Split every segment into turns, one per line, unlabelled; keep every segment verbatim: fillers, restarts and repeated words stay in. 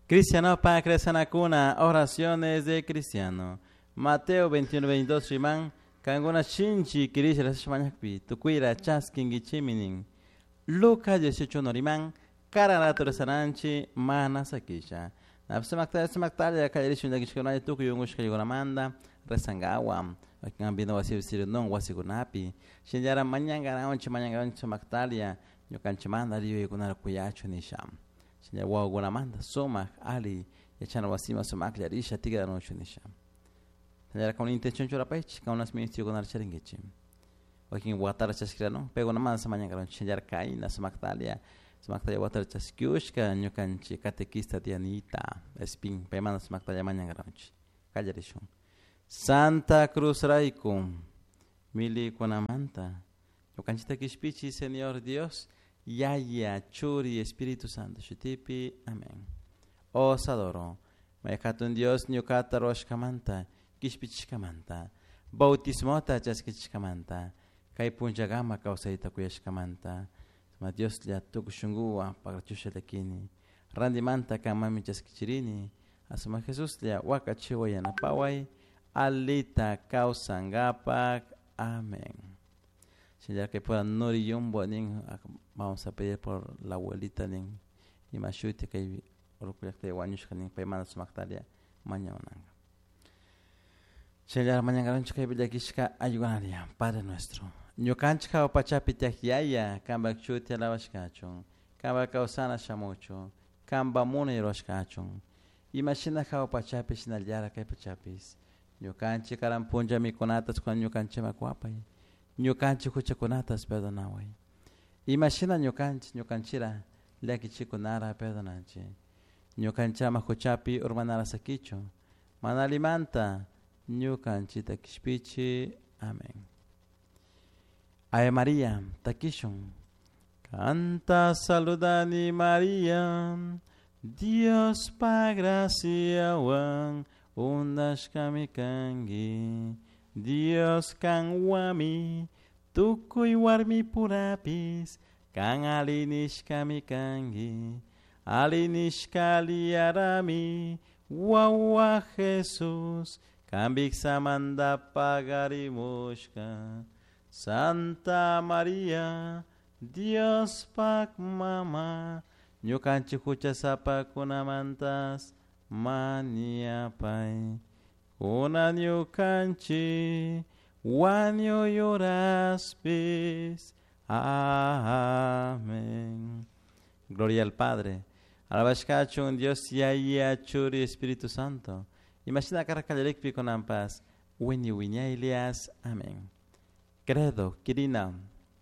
Cristiano para crecer en cuna, oraciones de cristiano. Mateo veintiuno veintidós riman, kanguna shinchi kirish rashamanyakpi, tukuira chaskingi chiminin. Lucas dieciocho noriman, karanato resananchi, mana sakisha. Napsamakta samaktalia kayarishun dagishkona tuku yungushka yugonamanda, resangawam. Ngambino wasi sirunong wasi gunapi. Shinjara manyangaraonchi manyangaraonchi samaktalia, yukanchimanda liyo yugunar kuyacho nisham. Shinjara wagunamanda somak ali yachana wasima somak yarisha tiga no chunisha. Shinjara con intention chorapech, con unas ministros yugunar charingechi. Wakin watar chaskirano, pego namanda samanyangaraon shinjara kaina samaktalia. Samaktalia watar chaskiushka nyukanchi katekista dianita. Espin pemana samaktalia manyangaraonchi. Kallarishun. Santa Cruz Raikum, Mili Kunamanta, Yokanchita Kishpichi, Señor Dios, Yaya, Churi, Espíritu Santo, Shutipi, Amén. Os adoro, Mayakatun Dios, Nyukata Roshkamanta, Kishpichkamanta, Bautismota Chaskichkamanta, Kaipunjagama Kausaita Kuyashkamanta, Ma Dios Lia Tukushungua, Pagachushakini, Randimanta Kamami Chaskichirini, Asuma Jesús Lia Wakachiwayana Pawai, Alita Kausangapak. Amén. Señor, que puedan Nori Yumbo, vamos a pedir por la abuelita y Mashuti que orgullosa Wanyushka ning Paimana Sumaktalia mañana. Señor, mañana gancho que vida kishka ayugaria, Padre nuestro. Nyukanchka o pachapitiak yaya, kamba chuti alawashkachon, kamba kausana shamucho, kamba muna yiroshkachon. Imagina kao pachapis nalyara kai pachapis. Nyukanchi karampunja mikunatas kwa nyukanchi makwapay. Nyukanchi kuchakunatas perdonaway. Imagina nyukanchi nyukanchira laki chikunara perdonanchi. Nyukancha makuchapi urmanara sakicho. Manalimanta nyukanchi takishpichi. Amén. Ave María, takishun. Canta saludani María. Dios pa gracia wan. Undas kamikangi, Dios kan wami, tukui warmi purapis, kan alinish kamikangi, alinish kaliarami, wawa Jesus, kambik samanda pagarimushka, Santa María, Dios pak mama, nyukanchi kucha sapa kunamantas, Mania pai, unanyo kanchi, wanyo yoraspis. Amén. Gloria al Padre. Alabashkacho un Dios yaya churi Espíritu Santo. Imagina caracalerik piconampas. Winnie winia Elias. Amén. Credo, kirina.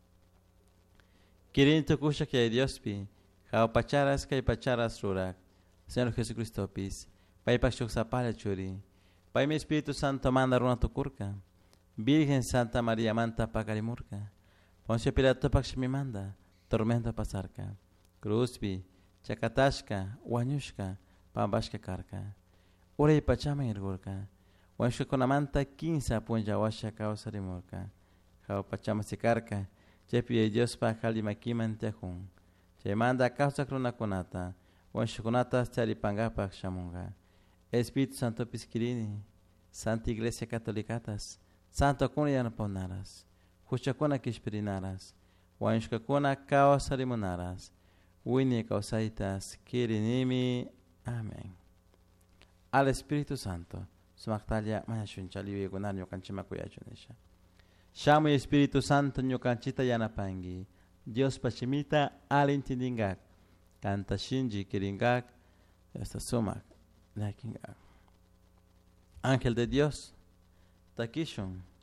Kirin tukusha que Dios pi. Kao pacharas kai pacharas rurak. Señor Jesucristo pis, Pai Pachuk Sapala Churi, Pai mi Espíritu Santo manda runa tukurka, Virgen Santa María manta pakarimurka, Poncio Pilato pakshmi manda, tormenta pasarka, Cruzpi, Chakatashka, Wanyushka, Pambashka karka, Ure Pachama irgurka, Wanyushka konamanta quinza punja washa causa rimurka, Kao Pachama sikarka, Chepi Dios pakali makiman tehun, Che manda causa kruna konata, Wanshukunata Staripangapak Shamunga, Espíritu Santo Pisquirini, Santa Iglesia Catolicatas, Santo Cunian Ponaras, Huchakuna Kishpirinaras, Wanshkakuna Kaos Arimunaras, Winnie Kausaitas, Kirinimi, Amén. Al Espíritu Santo, Sumaktalia Mayashunchali Vigunar Yokanchimakuyachunisha. Shamu Espíritu Santo Yokanchita Yanapangi, Dios Pachimita Alintindingak. Canta Shinji Kiringak, esta sumak, Nakingak. Ángel de Dios, Takishun.